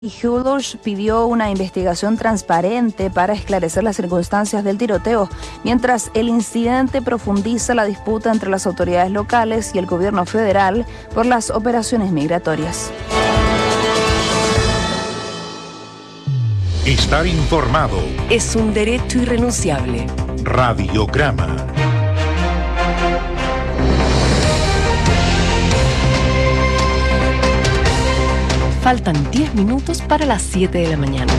Hughes pidió una investigación transparente para esclarecer las circunstancias del tiroteo, mientras el incidente profundiza la disputa entre las autoridades locales y el gobierno federal por las operaciones migratorias. Estar informado es un derecho irrenunciable. Radiograma. Faltan 10 minutos para las 7 de la mañana.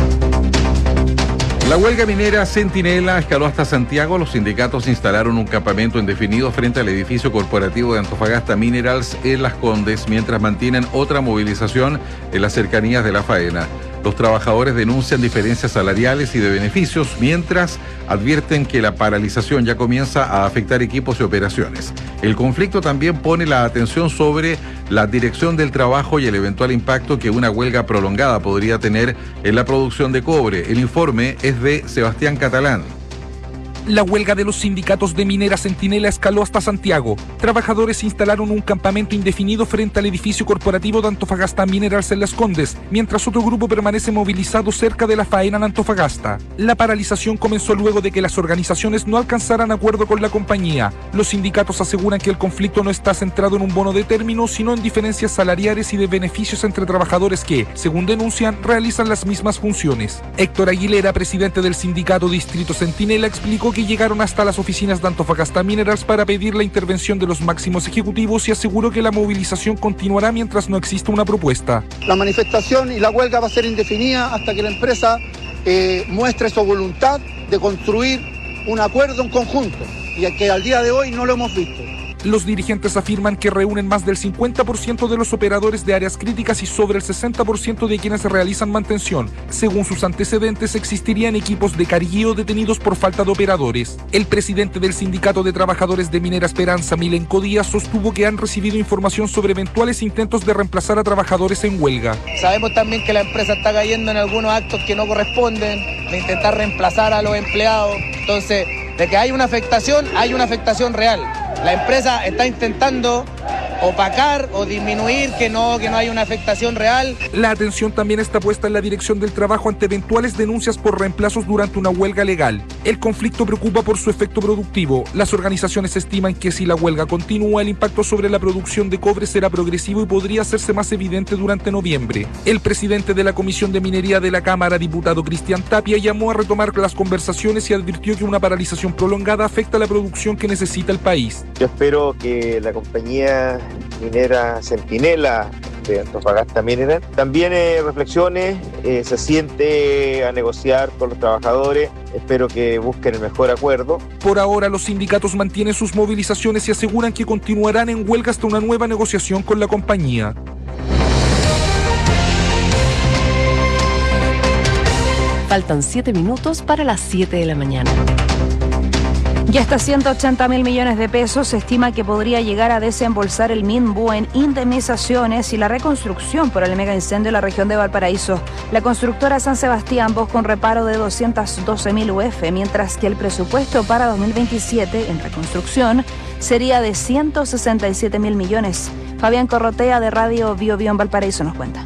La huelga minera Centinela escaló hasta Santiago. Los sindicatos instalaron un campamento indefinido frente al edificio corporativo de Antofagasta Minerals en Las Condes, mientras mantienen otra movilización en las cercanías de La Faena. Los trabajadores denuncian diferencias salariales y de beneficios, mientras advierten que la paralización ya comienza a afectar equipos y operaciones. El conflicto también pone la atención sobre la dirección del trabajo y el eventual impacto que una huelga prolongada podría tener en la producción de cobre. El informe es de Sebastián Catalán. La huelga de los sindicatos de minera Centinela escaló hasta Santiago. Trabajadores instalaron un campamento indefinido frente al edificio corporativo de Antofagasta Minerals en Las Condes, mientras otro grupo permanece movilizado cerca de La Faena en Antofagasta. La paralización comenzó luego de que las organizaciones no alcanzaran acuerdo con la compañía. Los sindicatos aseguran que el conflicto no está centrado en un bono de término, sino en diferencias salariales y de beneficios entre trabajadores que, según denuncian, realizan las mismas funciones. Héctor Aguilera, presidente del sindicato Distrito Centinela, explicó que llegaron hasta las oficinas de Antofagasta Minerals para pedir la intervención de los máximos ejecutivos y aseguró que la movilización continuará mientras no exista una propuesta. La manifestación y la huelga va a ser indefinida hasta que la empresa muestre su voluntad de construir un acuerdo en conjunto, y que al día de hoy no lo hemos visto. Los dirigentes afirman que reúnen más del 50% de los operadores de áreas críticas y sobre el 60% de quienes realizan mantención. Según sus antecedentes, existirían equipos de carguío detenidos por falta de operadores. El presidente del Sindicato de Trabajadores de Minera Esperanza, Milenko Díaz, sostuvo que han recibido información sobre eventuales intentos de reemplazar a trabajadores en huelga. Sabemos también que la empresa está cayendo en algunos actos que no corresponden, de intentar reemplazar a los empleados. Entonces, de que hay una afectación real. La empresa está intentando opacar o disminuir que no hay una afectación real. La atención también está puesta en la Dirección del Trabajo ante eventuales denuncias por reemplazos durante una huelga legal. El conflicto preocupa por su efecto productivo. Las organizaciones estiman que si la huelga continúa, el impacto sobre la producción de cobre será progresivo y podría hacerse más evidente durante noviembre. El presidente de la Comisión de Minería de la Cámara, diputado Cristian Tapia, llamó a retomar las conversaciones y advirtió que una paralización prolongada afecta la producción que necesita el país. Yo espero que la compañía minera Centinela de Antofagasta Mineral también reflexione, se siente a negociar con los trabajadores. Espero que busquen el mejor acuerdo. Por ahora, los sindicatos mantienen sus movilizaciones y aseguran que continuarán en huelga hasta una nueva negociación con la compañía. Faltan 7 minutos para las 7 de la mañana. Y hasta 180.000 millones de pesos se estima que podría llegar a desembolsar el MINBU en indemnizaciones y la reconstrucción por el mega incendio en la región de Valparaíso. La constructora San Sebastián busca un reparo de 212.000 UF, mientras que el presupuesto para 2027 en reconstrucción sería de 167.000 millones. Fabián Corrotea de Radio Bio Bio en Valparaíso nos cuenta.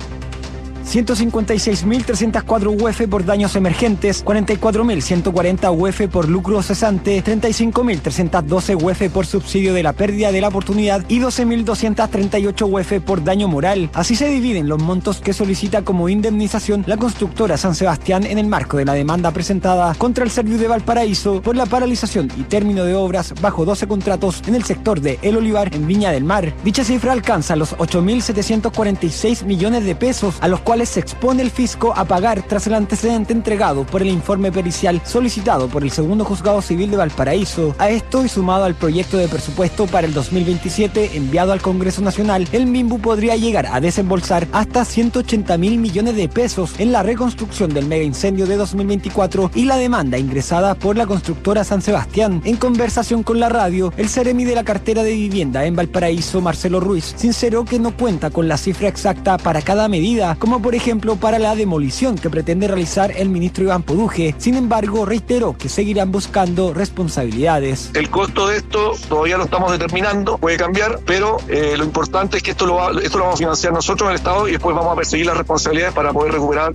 156.304 UF por daños emergentes, 44.140 UF por lucro cesante, 35.312 UF por subsidio de la pérdida de la oportunidad y 12.238 UF por daño moral. Así se dividen los montos que solicita como indemnización la constructora San Sebastián en el marco de la demanda presentada contra el Serviu de Valparaíso por la paralización y término de obras bajo 12 contratos en el sector de El Olivar en Viña del Mar. Dicha cifra alcanza los 8.746 millones de pesos, a los cuales se expone el fisco a pagar tras el antecedente entregado por el informe pericial solicitado por el Segundo Juzgado Civil de Valparaíso. A esto y sumado al proyecto de presupuesto para el 2027 enviado al Congreso Nacional, el MINBU podría llegar a desembolsar hasta 180.000 millones de pesos en la reconstrucción del mega incendio de 2024 y la demanda ingresada por la constructora San Sebastián. En conversación con la radio, el seremi de la cartera de vivienda en Valparaíso, Marcelo Ruiz, sinceró que no cuenta con la cifra exacta para cada medida, como por ejemplo, para la demolición que pretende realizar el ministro Iván Poduje. Sin embargo, reiteró que seguirán buscando responsabilidades. El costo de esto todavía lo estamos determinando, puede cambiar, pero lo importante es que esto lo vamos a financiar nosotros en el Estado y después vamos a perseguir las responsabilidades para poder recuperar